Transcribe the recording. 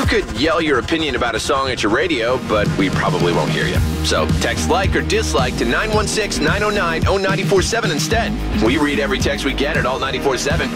could yell your opinion about a song at your radio, but we probably won't hear you. So text like or dislike to 916-909-0947 instead. We read every text we get at Alt 94.7.